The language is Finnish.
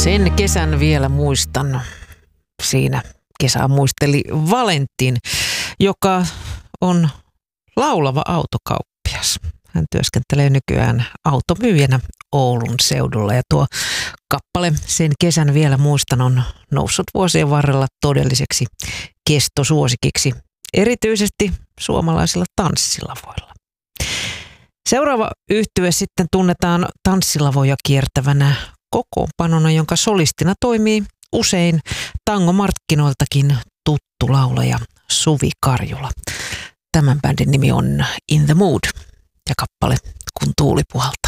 Sen kesän vielä muistan. Siinä kesää muisteli Valentin, joka on laulava autokauppias. Hän työskentelee nykyään automyyjänä Oulun seudulla ja tuo kappale Sen kesän vielä muistan on noussut vuosien varrella todelliseksi kestosuosikiksi, erityisesti suomalaisilla tanssilavoilla. Seuraava yhtye sitten tunnetaan tanssilavoja kiertävänä kokoonpanona, jonka solistina toimii usein tangomarkkinoiltakin tuttu laulaja Suvi Karjula. Tämän bändin nimi on In the Mood ja kappale Kun tuuli puhaltaa.